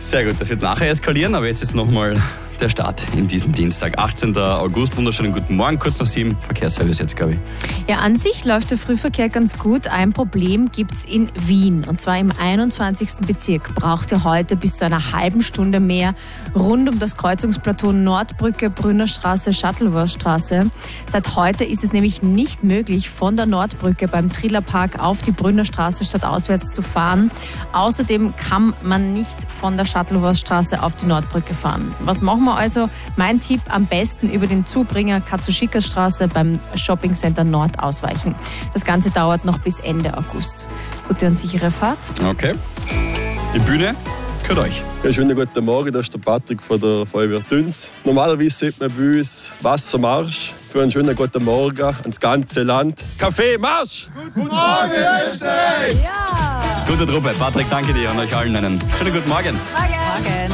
Sehr gut, das wird nachher eskalieren, aber jetzt ist nochmal der Start in diesem Dienstag, 18. August. Wunderschönen guten Morgen, kurz nach 7, Verkehrsservice jetzt, glaube ich. Ja, an sich läuft der Frühverkehr ganz gut. Ein Problem gibt es in Wien. Und zwar im 21. Bezirk braucht ihr heute bis zu einer halben Stunde mehr rund um das Kreuzungsplateau Nordbrücke, Brünnerstraße, Shuttleworthstraße. Seit heute ist es nämlich nicht möglich, von der Nordbrücke beim Trillerpark auf die Brünnerstraße stadtauswärts zu fahren. Außerdem kann man nicht von der Shuttleworthstraße auf die Nordbrücke fahren. Was machen wir also? Mein Tipp, am besten über den Zubringer Katsushika-Straße beim Shoppingcenter Nord ausweichen. Das Ganze dauert noch bis Ende August. Gute und sichere Fahrt. Okay. Die Bühne gehört euch. Ja, schönen guten Morgen, das ist der Patrick von der Feuerwehr Düns. Normalerweise sieht man bei uns Wassermarsch für einen schönen guten Morgen ans ganze Land. Kaffee, Marsch! Guten Morgen, Österreich! Ja! Gute Truppe. Patrick, danke dir und euch allen einen schönen guten Morgen. Morgen!